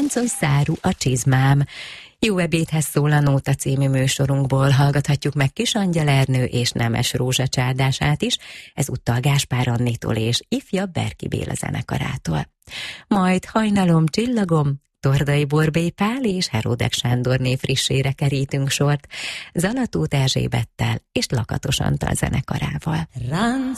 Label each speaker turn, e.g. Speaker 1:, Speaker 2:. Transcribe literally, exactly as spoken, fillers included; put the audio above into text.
Speaker 1: Táncos száru a csizmám. Jó ebédhez szól a Nóta című műsorunkból, hallgathatjuk meg Kis Angyal Ernő és Nemes Rózsa csárdását is, ezúttal Gáspár Annitól és ifjabb Berki Béla zenekarától. Majd Hajnalom, csillagom, Tordai Borbély Pál és Heródek Sándorné frissére kerítünk sort, Zalatóth Erzsébettel és Lakatos Antal zenekarával.
Speaker 2: Ránc